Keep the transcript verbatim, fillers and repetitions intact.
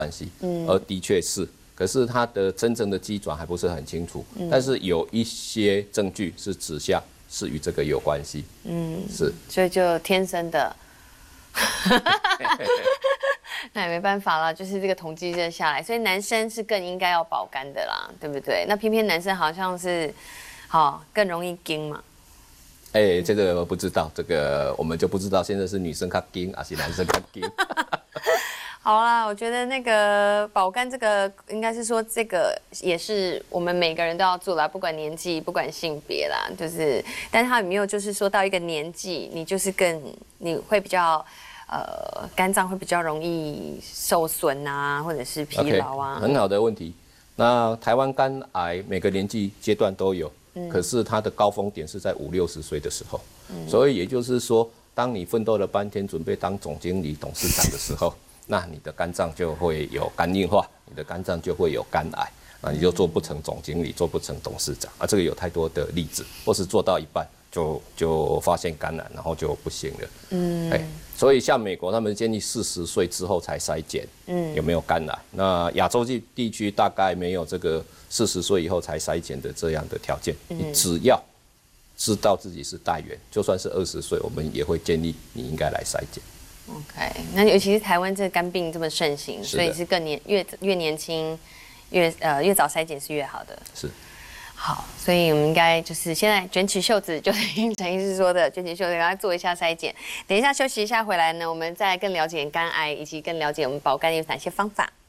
关系，嗯，而的确是，可是它的真正的机转还不是很清楚，嗯、但是有一些证据是指向是与这个有关系，嗯，是， 所以就天生的。那也没办法啦，就是这个统计这下来，所以男生是更应该要保肝的啦，对不对？那偏偏男生好像是，好、哦、更容易惊嘛。 哎、欸，这个我不知道，这个我们就不知道，现在是女生较惊还是男生较惊。 好啦，我觉得那个保肝这个应该是说这个也是我们每个人都要做啦，不管年纪，不管性别啦，就是，但是它有没有就是说到一个年纪，你就是更你会比较。呃，肝脏会比较容易受损啊，或者是疲劳啊。 Okay, 很好的问题。那台湾肝癌每个年纪阶段都有，嗯、可是它的高峰点是在五六十岁的时候。嗯、所以也就是说，当你奋斗了半天，准备当总经理、董事长的时候，那你的肝脏就会有肝硬化，你的肝脏就会有肝癌，那你就做不成总经理，做不成董事长啊。这个有太多的例子，或是做到一半。就就发现感染，然后就不行了。嗯，哎，所以像美国，他们建议四十岁之后才筛检，嗯，有没有肝癌？那亚洲地地区大概没有这个四十岁以后才筛检的这样的条件。嗯、你只要知道自己是带源，就算是二十岁，我们也会建议你应该来筛检。 OK， 那尤其是台湾这个肝病这么盛行，所以是更年越越年轻越呃越早筛检是越好的。 是。 好，所以我们应该就是现在卷起袖子，就是陈医师说的卷起袖子，然后做一下筛检。等一下休息一下回来呢，我们再更了解肝癌，以及更了解我们保肝有哪些方法。